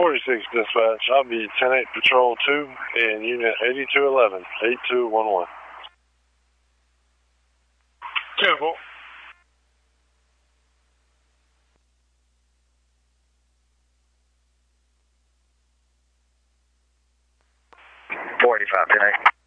46 dispatch. I'll be 10-8 Patrol 2 and Unit 8211, 8211. Beautiful. .45, 10-8.